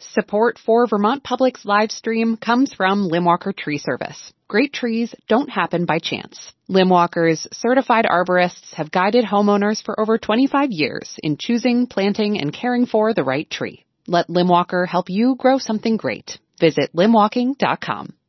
Support for Vermont Public's live stream comes from Limwalker Tree Service. Great trees don't happen by chance. Limwalker's certified arborists have guided homeowners for over 25 years in choosing, planting, and caring for the right tree. Let Limwalker help you grow something great. Visit limwalking.com.